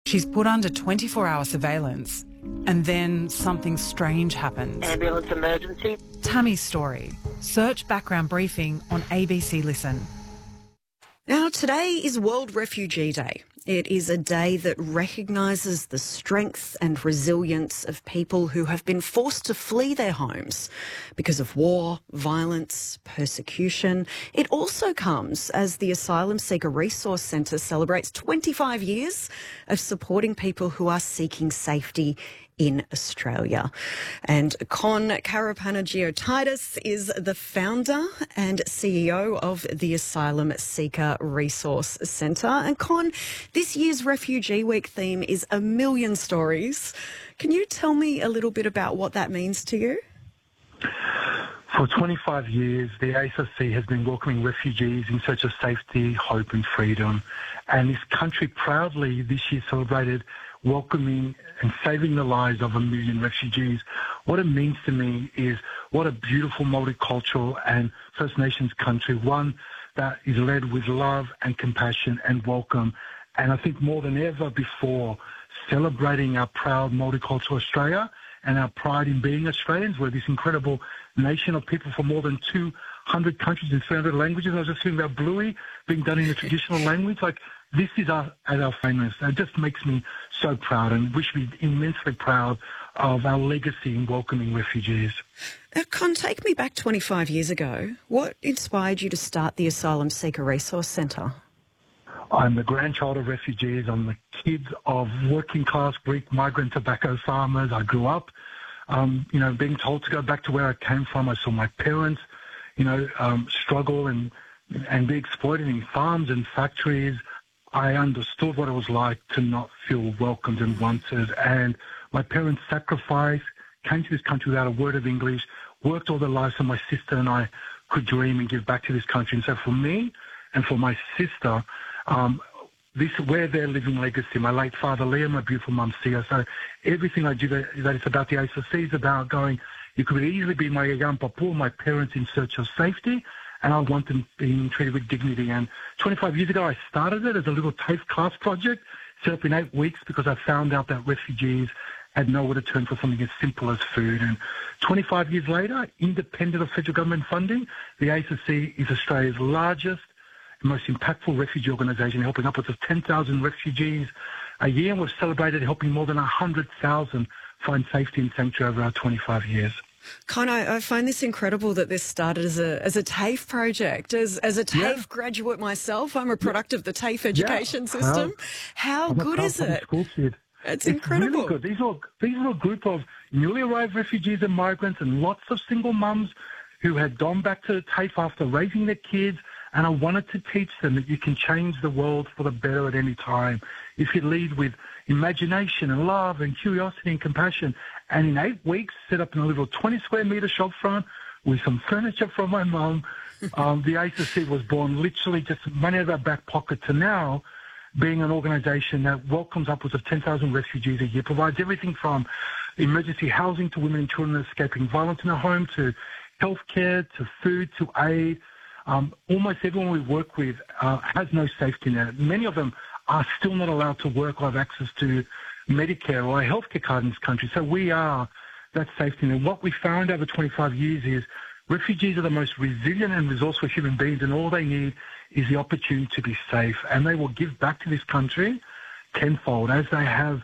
She's put under 24-hour surveillance, and then something strange happens. Ambulance emergency. Tammy's story. Search background briefing on ABC Listen. Now, today is World Refugee Day. It is a day that recognises the strength and resilience of people who have been forced to flee their homes because of war, violence, persecution. It also comes as the Asylum Seeker Resource Centre celebrates 25 years of supporting people who are seeking safety in Australia. And Con Karapanagiotis is the founder and CEO of the Asylum Seeker Resource Centre. And Con, this year's Refugee Week theme is A Million Stories. Can you tell me a little bit about what that means to you? For 25 years, the ASRC has been welcoming refugees in search of safety, hope and freedom. And this country proudly this year celebrated welcoming and saving the lives of 1 million refugees. What it means to me is what a beautiful multicultural and First Nations country, one that is led with love and compassion and welcome. And I think more than ever before, celebrating our proud multicultural Australia and our pride in being Australians. We're this incredible nation of people from more than 200 countries and 300 languages. I was just thinking about Bluey being done in a traditional language. Like, this is our, at our famous. It just makes me so proud and wish me immensely proud of our legacy in welcoming refugees. Con, take me back 25 years ago. What inspired you to start the Asylum Seeker Resource Centre? I'm the grandchild of refugees. I'm the kid of working-class Greek migrant tobacco farmers. I grew up, being told to go back to where I came from. I saw my parents, struggle and be exploited in farms and factories. I understood what it was like to not feel welcomed and wanted. And my parents sacrificed, came to this country without a word of English, worked all their lives so my sister and I could dream and give back to this country. And so for me and for my sister, we're their living legacy. My late father, Liam, my beautiful mum, Sia. So everything I do that is about the ASRC is about going, you could easily be my young papu, my parents in search of safety, and I want them being treated with dignity. And 25 years ago, I started it as a little TAFE class project, set up in 8 weeks because I found out that refugees had nowhere to turn for something as simple as food. And 25 years later, independent of federal government funding, the ASRC is Australia's largest and most impactful refugee organisation, helping upwards of 10,000 refugees a year. And we've celebrated helping more than 100,000 find safety and sanctuary over our 25 years. Con, I find this incredible that this started as a TAFE project. As a TAFE graduate myself, I'm a product of the TAFE education system. How good is it? It's incredible. Really good. These are a group of newly arrived refugees and migrants and lots of single mums who had gone back to TAFE after raising their kids. And I wanted to teach them that you can change the world for the better at any time if you lead with imagination and love and curiosity and compassion. And in 8 weeks, set up in a little 20-square-metre shop front with some furniture from my mum. The ASRC was born literally just money out of our back pocket to now being an organisation that welcomes upwards of 10,000 refugees a year, provides everything from emergency housing to women and children escaping violence in their home, to healthcare, to food, to aid. Almost everyone we work with has no safety net. Many of them are still not allowed to work or have access to Medicare or a healthcare card in this country. So we are that safety net. And what we found over 25 years is refugees are the most resilient and resourceful human beings, and all they need is the opportunity to be safe. And they will give back to this country tenfold, as they have,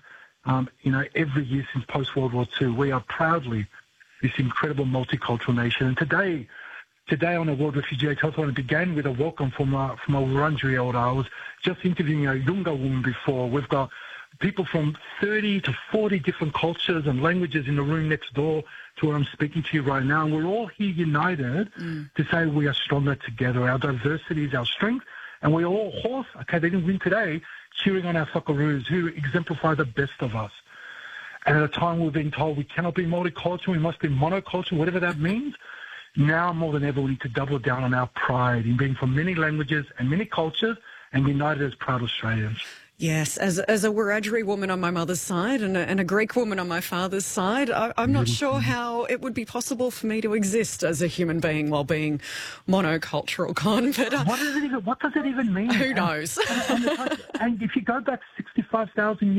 every year since post-World War II. We are proudly this incredible multicultural nation. And Today on the World Refugee Day Telethon, it began with a welcome from a Wurundjeri elder. I was just interviewing a Yunga woman before. We've got people from 30 to 40 different cultures and languages in the room next door to where I'm speaking to you right now. And we're all here united to say we are stronger together. Our diversity is our strength. And we're all horse. Okay, they didn't win today, cheering on our Socceroos who exemplify the best of us. And at a time we're being told we cannot be multicultural, we must be monocultural, whatever that means. Now more than ever, we need to double down on our pride in being from many languages and many cultures and united as proud Australians. Yes, as a Wiradjuri woman on my mother's side and a Greek woman on my father's side, I'm not sure how it would be possible for me to exist as a human being while being monocultural, Con. But what does it even mean? Who knows? And if you go back 65,000 years,